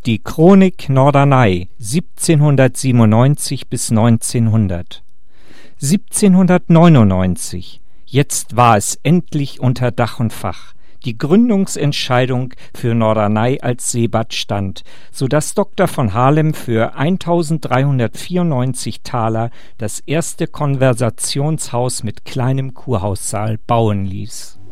Die Chronik Norderney 1797 bis 1900. 1799. Jetzt war es endlich unter Dach und Fach. Die Gründungsentscheidung für Norderney als Seebad stand, so dass Dr. von Harlem für 1.394 Taler das erste Konversationshaus mit kleinem Kurhaussaal bauen ließ.